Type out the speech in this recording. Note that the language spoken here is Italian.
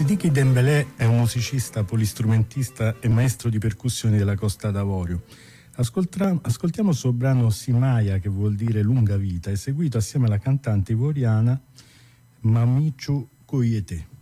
Sidiki Dembélé è un musicista, polistrumentista e maestro di percussioni della Costa d'Avorio. Ascoltiamo il suo brano Simaya, che vuol dire lunga vita, eseguito assieme alla cantante ivoriana Mamichu Koyete.